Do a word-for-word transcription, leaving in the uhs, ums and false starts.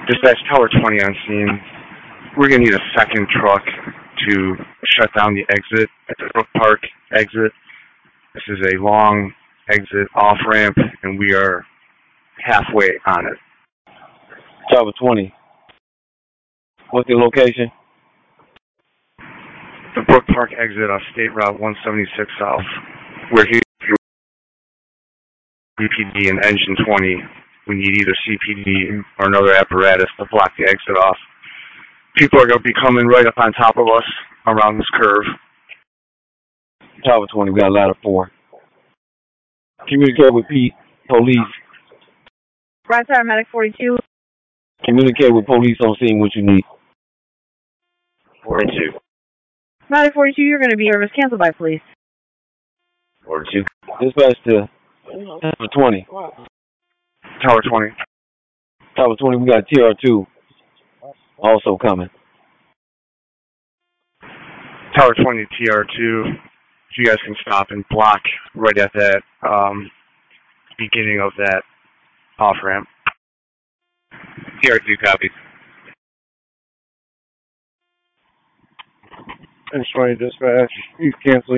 Dispatch Tower twenty on scene. We're going to need a second truck to shut down the exit at the Brook Park exit. This is a long exit off-ramp, and we are halfway on it. Tower twenty. What's the location? The Brook Park exit off State Route one seventy-six South. We're here through C P D and Engine twenty. We need either C P D or another apparatus to block the exit off. People are going to be coming right up on top of us around this curve. Tower twenty, we got a ladder four. Communicate with Pete, police. Right side, Medic forty-two. Communicate with police on scene what you need. forty-two. Medic forty-two, you're going to be service canceled by police. forty-two. Dispatch to Tower twenty. Tower twenty. Tower twenty, we got T R two also coming. Tower twenty, T R two. You guys can stop and block right at that um, beginning of that off-ramp. T R two copies. Engine twenty dispatch. He's canceling.